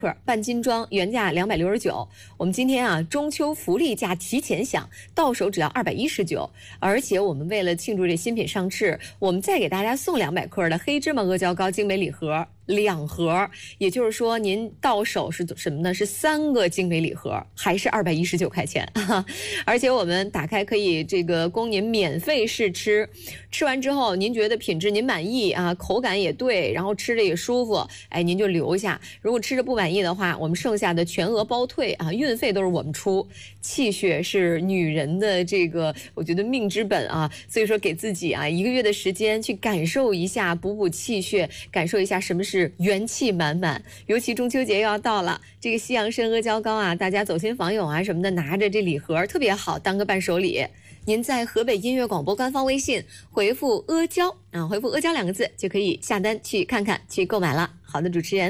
半斤装，原价269。我们今天啊，中秋福利价提前享，到手只要219。而且我们为了庆祝这新品上市，我们再给大家送200克的黑芝麻阿胶糕精美礼盒，2盒。也就是说，您到手是什么呢？是3个精美礼盒，还是219块钱。而且我们打开可以这个供您免费试吃，吃完之后您觉得品质您满意啊，口感也对，然后吃着也舒服，哎，您就留下。如果吃着不满意的话，我们剩下的全额包退啊，运费都是我们出。气血是女人的这个，我觉得命之本啊，所以说给自己啊1个月的时间去感受一下，补气血，感受一下什么是元气满满。尤其中秋节又要到了，这个西洋参阿胶糕啊，大家走亲访友啊什么的，拿着这礼盒特别好，当个伴手礼。您在河北音乐广播官方微信回复阿胶啊，回复阿胶2个字就可以下单去看看，去购买了。好的，主持人。